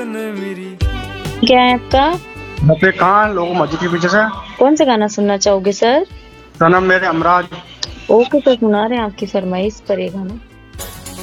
क्या है आपका? पे कहाँ लोग मस्जिद के पीछे से। कौन सा गाना सुनना चाहोगे सर? सनम मेरे हमराज। ओके सर, सुना रहे हैं आपकी फरमाइश पर ये गाना।